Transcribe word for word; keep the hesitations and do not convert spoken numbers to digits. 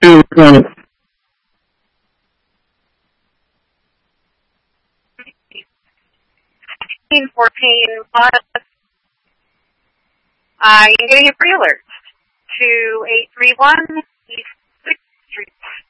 you point. fourteen plus. I am getting a pre-alert to eight three one East sixth Street.